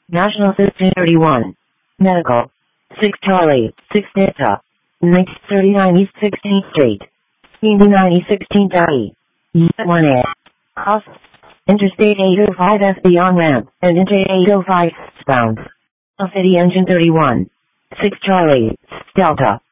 National System 31. Medical. 6 Charlie, 6 Delta. 1939 East 16th Street. Indy 16 Delhi. 1A. Cost. Interstate 805 SB on-ramp, and Interstate 805 southbound. City Engine 31. 6 Charlie, Delta.